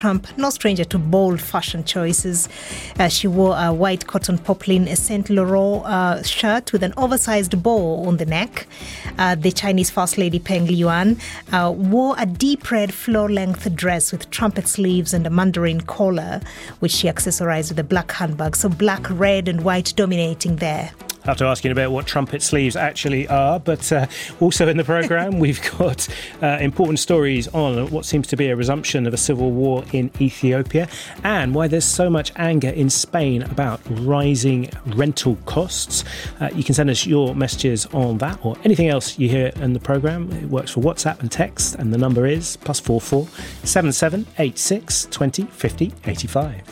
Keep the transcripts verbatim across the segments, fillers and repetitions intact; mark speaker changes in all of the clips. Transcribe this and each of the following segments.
Speaker 1: Trump, no stranger to bold fashion choices. Uh, she wore a white cotton poplin Saint Laurent uh, shirt with an oversized bow on the neck. Uh, the Chinese First Lady Peng Liyuan uh, wore a deep red floor-length dress with trumpet sleeves and a mandarin collar, which she accessorized with a black handbag. So black, red and white dominating there.
Speaker 2: I have to ask you about what trumpet sleeves actually are, but uh, also in the programme we've got uh, important stories on what seems to be a resumption of a civil war in Ethiopia and why there's so much anger in Spain about rising rental costs. Uh, you can send us your messages on that or anything else you hear in the programme. It works for WhatsApp and text, and the number is plus four four seven seven eight six twenty fifty eighty five.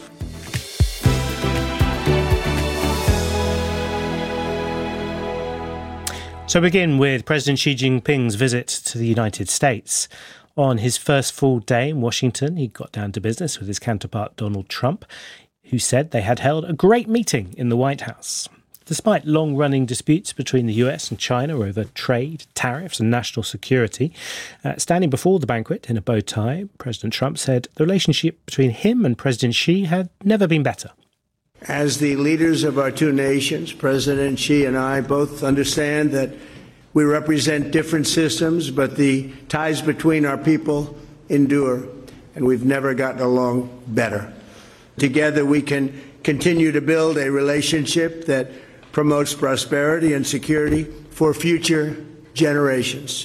Speaker 2: So we begin with President Xi Jinping's visit to the United States. On his first full day in Washington, he got down to business with his counterpart Donald Trump, who said they had held a great meeting in the White House. Despite long-running disputes between the U S and China over trade, tariffs and national security, uh, standing before the banquet in a bow tie, President Trump said the relationship between him and President Xi had never been better.
Speaker 3: As the leaders of our two nations, President Xi and I both understand that we represent different systems, but the ties between our people endure, and we've never gotten along better. Together we can continue to build a relationship that promotes prosperity and security for future generations.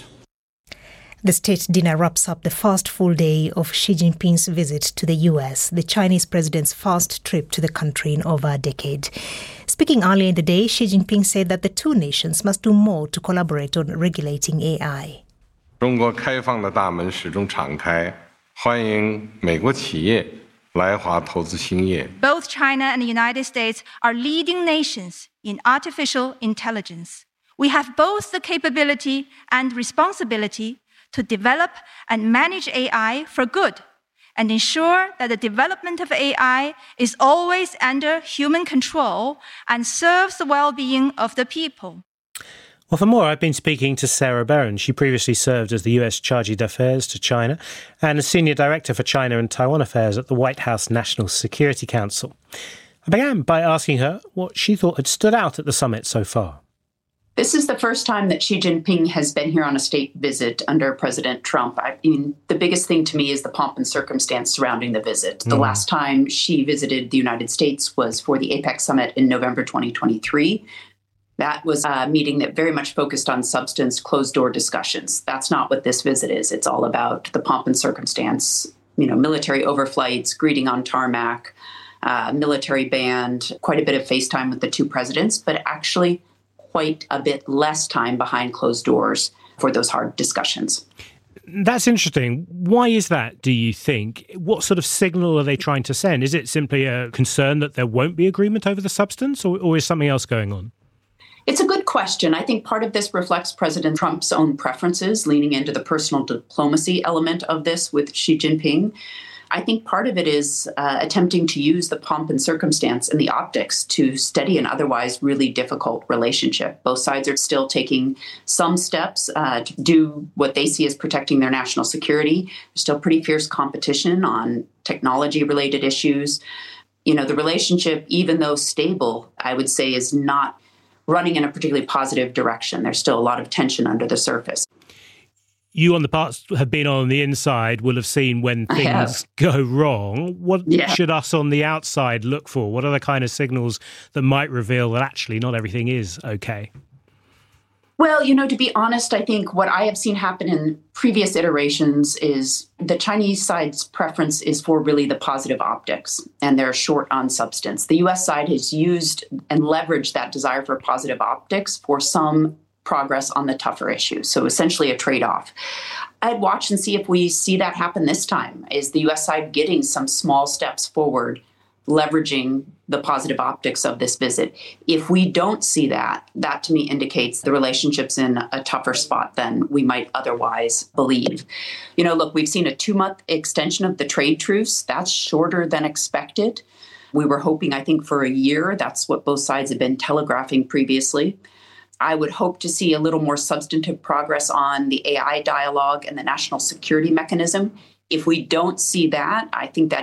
Speaker 1: The state dinner wraps up the first full day of Xi Jinping's visit to the U S, the Chinese president's first trip to the country in over a decade. Speaking earlier in the day, Xi Jinping said that the two nations must do more to collaborate on regulating A I.
Speaker 4: 中国开放的大门始终敞开，欢迎美国企业来华投资兴业。
Speaker 5: Both China and the United States are leading nations in artificial intelligence. We have both the capability and responsibility to develop and manage A I for good and ensure that the development of A I is always under human control and serves the well-being of the people.
Speaker 2: Well, for more, I've been speaking to Sarah Barron. She previously served as the U S Charge d'Affaires to China and as Senior Director for China and Taiwan Affairs at the White House National Security Council. I began by asking her what she thought had stood out at the summit so far.
Speaker 6: This is the first time that Xi Jinping has been here on a state visit under President Trump. I mean, the biggest thing to me is the pomp and circumstance surrounding the visit. Mm. The last time Xi visited the United States was for the APEC summit in November twenty twenty-three. That was a meeting that very much focused on substance, closed-door discussions. That's not what this visit is. It's all about the pomp and circumstance, you know, military overflights, greeting on tarmac, uh, military band, quite a bit of FaceTime with the two presidents, but actually quite a bit less time behind closed doors for those hard discussions.
Speaker 2: That's interesting. Why is that, do you think? What sort of signal are they trying to send? Is it simply a concern that there won't be agreement over the substance, or, or is something else going on?
Speaker 6: It's a good question. I think part of this reflects President Trump's own preferences, leaning into the personal diplomacy element of this with Xi Jinping. I think part of it is uh, attempting to use the pomp and circumstance and the optics to steady an otherwise really difficult relationship. Both sides are still taking some steps uh, to do what they see as protecting their national security. There's still pretty fierce competition on technology-related issues. You know, the relationship, even though stable, I would say is not running in a particularly positive direction. There's still a lot of tension under the surface.
Speaker 2: You on the parts have been on the inside will have seen when things go wrong. What yeah. should us on the outside look for? What are the kind of signals that might reveal that actually not everything is okay?
Speaker 6: Well, you know, to be honest, I think what I have seen happen in previous iterations is the Chinese side's preference is for really the positive optics, and they're short on substance. The U S side has used and leveraged that desire for positive optics for some progress on the tougher issues. So essentially a trade-off. I'd watch and see if we see that happen this time. Is the U S side getting some small steps forward, leveraging the positive optics of this visit? If we don't see that, that to me indicates the relationship's in a tougher spot than we might otherwise believe. You know, look, we've seen a two-month extension of the trade truce. That's shorter than expected. We were hoping, I think, for a year. That's what both sides have been telegraphing previously. I would hope to see a little more substantive progress on the A I dialogue and the national security mechanism. If we don't see that, I think that